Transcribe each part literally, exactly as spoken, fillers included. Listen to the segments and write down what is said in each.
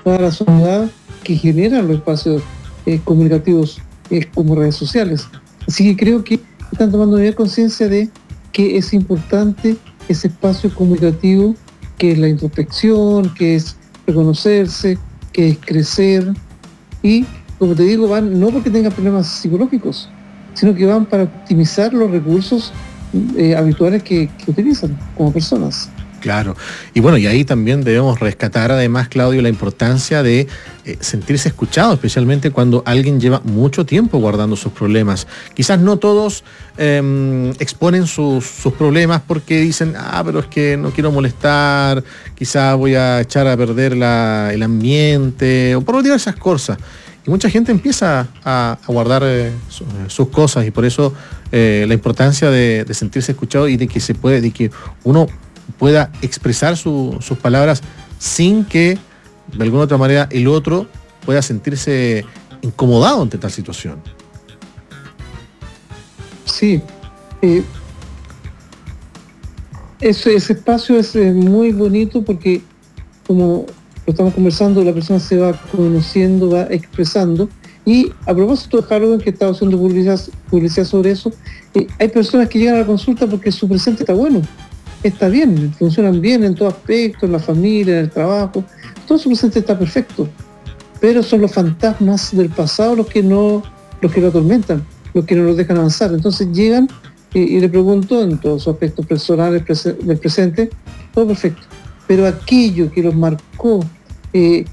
toda la soledad que generan los espacios eh, comunicativos eh, como redes sociales. Así que creo que están tomando mayor conciencia de que es importante ese espacio comunicativo, que es la introspección, que es reconocerse, que es crecer, y como te digo, van no porque tengan problemas psicológicos, sino que van para optimizar los recursos eh, habituales que, que utilizan como personas. Claro. Y bueno, y ahí también debemos rescatar además, Claudio, la importancia de eh, sentirse escuchado, especialmente cuando alguien lleva mucho tiempo guardando sus problemas. Quizás no todos eh, exponen sus, sus problemas porque dicen, ah, pero es que no quiero molestar, quizás voy a echar a perder la, el ambiente, o por diversas cosas. Y mucha gente empieza a, a guardar eh, su, sus cosas, y por eso eh, la importancia de, de sentirse escuchado y de que se puede, de que uno pueda expresar su, sus palabras sin que de alguna otra manera el otro pueda sentirse incomodado ante tal situación. Sí, eh, ese, ese espacio es eh, muy bonito porque como lo estamos conversando, la persona se va conociendo, va expresando. Y a propósito de Halloween, que estaba haciendo publicidad, publicidad sobre eso, eh, hay personas que llegan a la consulta porque su presente está bueno, está bien, funcionan bien en todo aspecto, en la familia, en el trabajo, todo su presente está perfecto, pero son los fantasmas del pasado los que no, los que lo atormentan, los que no los dejan avanzar. Entonces llegan eh, y le pregunto en todos sus aspectos personales prese- del presente, todo perfecto, pero aquello que los marcó, eh,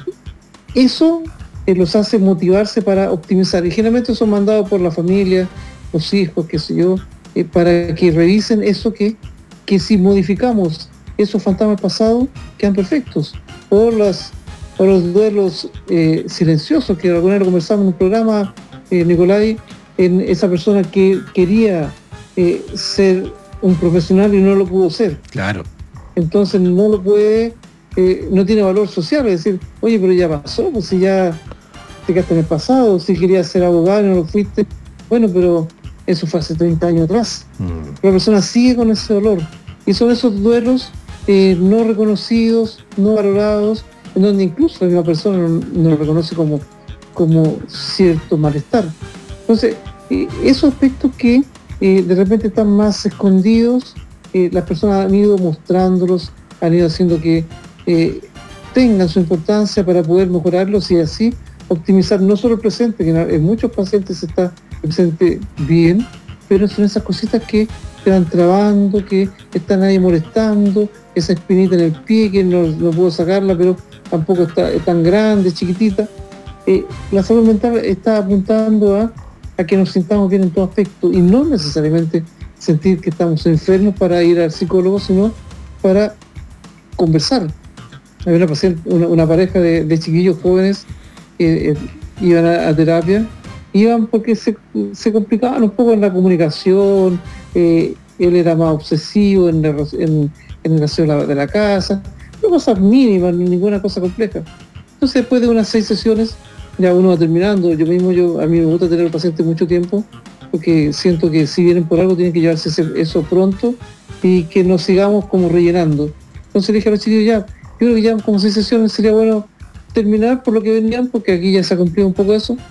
eso eh, los hace motivarse para optimizar, y generalmente son mandados por la familia, los hijos, qué sé yo, eh, para que revisen eso que que si modificamos esos fantasmas pasados, quedan perfectos. O, las, o los duelos eh, silenciosos, que alguna vez lo conversamos en un programa, eh, Nicolai, en esa persona que quería eh, ser un profesional y no lo pudo ser. Claro. Entonces no lo puede, eh, no tiene valor social, es decir, oye, pero ya pasó, pues si ya te quedaste en el pasado, si querías ser abogado y no lo fuiste, bueno, pero eso fue hace treinta años atrás. Mm. La persona sigue con ese dolor. Y son esos duelos eh, no reconocidos, no valorados, en donde incluso la misma persona no, no lo reconoce como, como cierto malestar. Entonces, eh, esos aspectos que eh, de repente están más escondidos, eh, las personas han ido mostrándolos, han ido haciendo que eh, tengan su importancia para poder mejorarlos y así optimizar no solo el presente, que en muchos pacientes está presente bien, pero son esas cositas que te van trabando, que están ahí molestando, esa espinita en el pie que no, no puedo sacarla, pero tampoco está tan grande, chiquitita. Eh, la salud mental está apuntando a, a que nos sintamos bien en todo aspecto y no necesariamente sentir que estamos enfermos para ir al psicólogo, sino para conversar. Había una paciente, una, una pareja de, de chiquillos jóvenes que eh, iban a, a terapia, iban porque se, se complicaban un poco en la comunicación, eh, él era más obsesivo en, la, en, en el aseo de la, de la casa, no cosas mínimas, ninguna cosa compleja. Entonces después de unas seis sesiones, ya uno va terminando, yo mismo, yo a mí me gusta tener al paciente mucho tiempo, porque siento que si vienen por algo tienen que llevarse ese, eso pronto y que nos sigamos como rellenando. Entonces le dije a los chicos, ya, yo creo que ya como seis sesiones sería bueno terminar por lo que venían, porque aquí ya se ha cumplido un poco eso.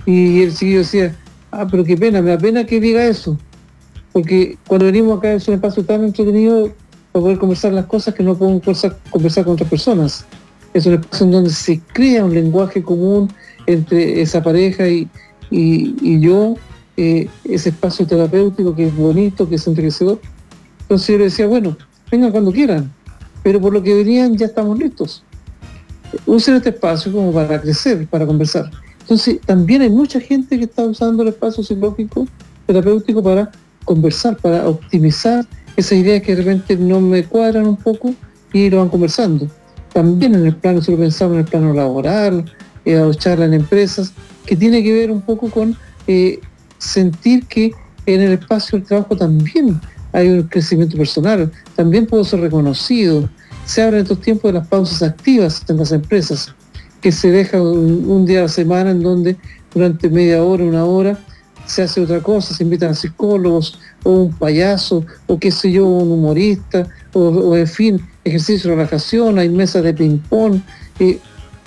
Y el chiquillo decía, ah, pero qué pena, me da pena que diga eso, porque cuando venimos acá es un espacio tan entretenido para poder conversar las cosas que no podemos conversar, conversar con otras personas. Es un espacio en donde se crea un lenguaje común entre esa pareja y, y, y yo, eh, ese espacio terapéutico que es bonito, que es enriquecedor. Entonces yo le decía, bueno, vengan cuando quieran, pero por lo que venían ya estamos listos. Usen este espacio como para crecer, para conversar. Entonces, también hay mucha gente que está usando el espacio psicológico, terapéutico para conversar, para optimizar esas ideas que de repente no me cuadran un poco y lo van conversando. También en el plano, si lo pensamos en el plano laboral, eh, o charla en empresas, que tiene que ver un poco con eh, sentir que en el espacio del trabajo también hay un crecimiento personal, también puedo ser reconocido. Se habla en estos tiempos de las pausas activas en las empresas, que se deja un, un día a la semana en donde durante media hora, una hora, se hace otra cosa, se invitan a psicólogos, o un payaso, o qué sé yo, un humorista, o, o en fin, ejercicio de relajación, hay mesas de ping-pong, eh,